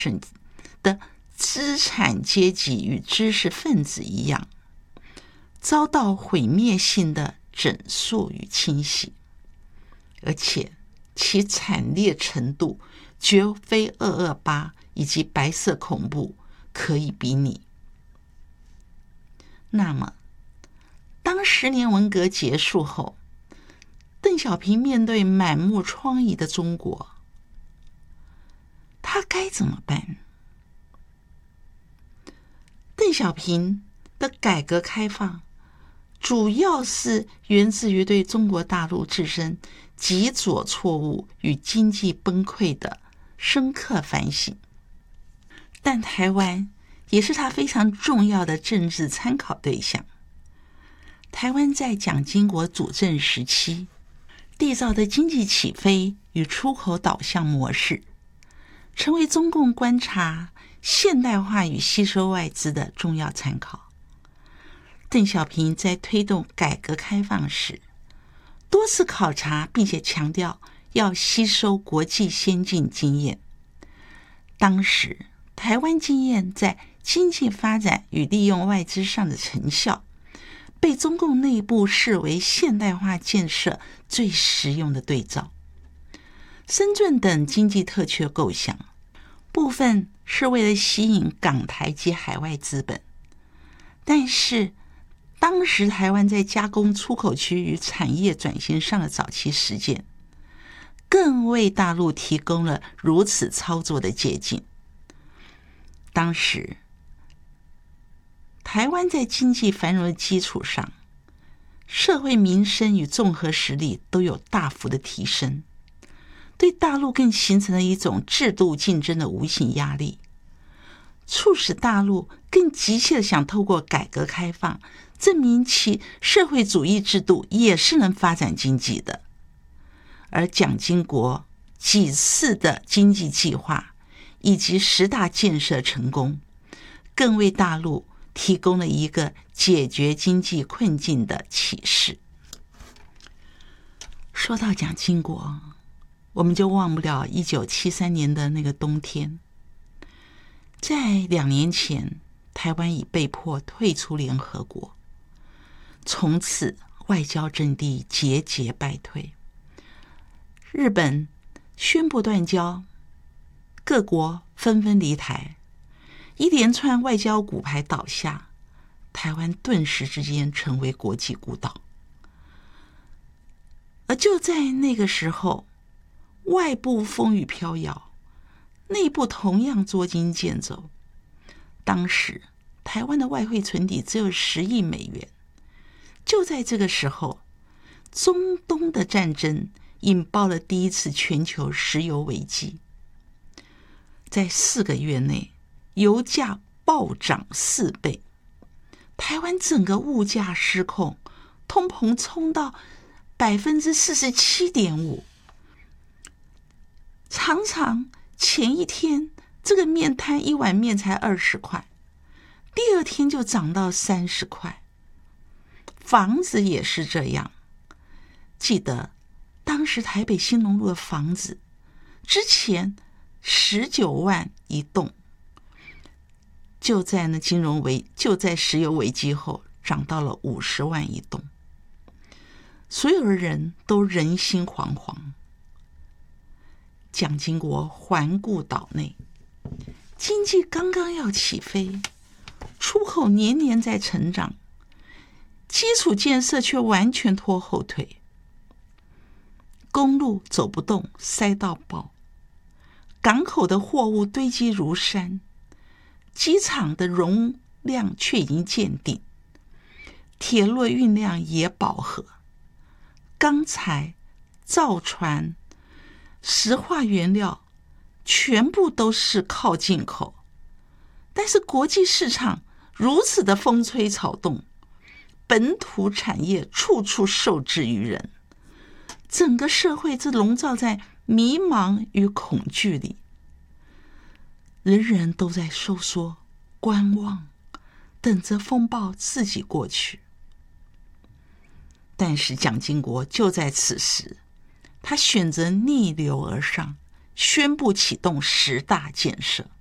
的资产阶级与知识分子一样，遭到毁灭性的整肃与清洗，而且其惨烈程度绝非228以及白色恐怖可以比拟。那么当10年文革结束后，邓小平面对满目疮痍的中国，他该怎么办？邓小平的改革开放主要是源自于对中国大陆自身极左错误与经济崩溃的深刻反省，但台湾也是他非常重要的政治参考对象。台湾在蒋经国主政时期缔造的经济起飞与出口导向模式，成为中共观察现代化与吸收外资的重要参考。邓小平在推动改革开放时，多次考察并且强调要吸收国际先进经验。当时台湾经验在经济发展与利用外资上的成效，被中共内部视为现代化建设最实用的对照。深圳等经济特区的构想，部分是为了吸引港台及海外资本，但是当时台湾在加工出口区与产业转型上的早期实践，更为大陆提供了如此操作的捷径。当时台湾在经济繁荣的基础上，社会民生与综合实力都有大幅的提升，对大陆更形成了一种制度竞争的无形压力，促使大陆更急切地想透过改革开放证明其社会主义制度也是能发展经济的。而蒋经国几次的经济计划以及10大建设成功，更为大陆提供了一个解决经济困境的启示。说到蒋经国，我们就忘不了1973年的那个冬天。在2年前，台湾已被迫退出联合国，从此外交阵地节节败退。日本宣布断交，各国纷纷离台，一连串外交骨牌倒下，台湾顿时之间成为国际孤岛。而就在那个时候，外部风雨飘摇，内部同样捉襟见肘。当时台湾的外汇存底只有10亿美元。就在这个时候，中东的战争引爆了第一次全球石油危机。在4个月内，油价暴涨4倍，台湾整个物价失控，通膨冲到47.5%。常常前一天这个面摊一碗面才20块，第二天就涨到30块。房子也是这样，记得当时台北兴隆路的房子之前19万一栋，就在石油危机后涨到了50万一栋，所有的人都人心惶惶。蒋经国环顾岛内，经济刚刚要起飞，出口年年在成长，基础建设却完全拖后腿，公路走不动，塞到爆，港口的货物堆积如山，机场的容量却已经见顶，铁路运量也饱和，钢材、造船、石化原料全部都是靠进口，但是国际市场如此的风吹草动，本土产业处处受制于人，整个社会是笼罩在迷茫与恐惧里，人人都在收缩观望，等着风暴自己过去。但是蒋经国就在此时，他选择逆流而上，宣布启动10大建设。